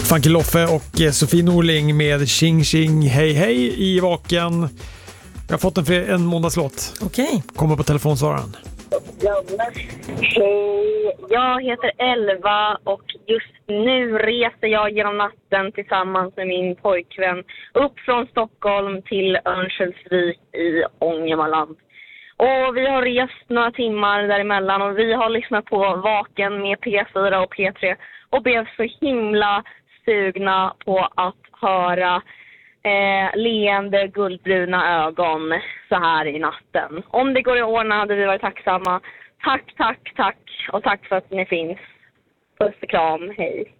Funky Loffe och Sofie Norling med Ching Ching Hej Hej i Vaken. Jag har fått en måndagslåt. Okej. Kommer på telefonsvararen. Hej, jag heter Elva och just nu reser jag genom natten tillsammans med min pojkvän upp från Stockholm till Örnsköldsvik i Ångermanland. Och vi har rest några timmar däremellan och vi har lyssnat på Vaken med P4 och P3 och blev så himla sugna på att höra leende guldbruna ögon så här i natten. Om det går att ordna hade vi varit tacksamma. Tack och tack för att ni finns. Puss och kram, hej.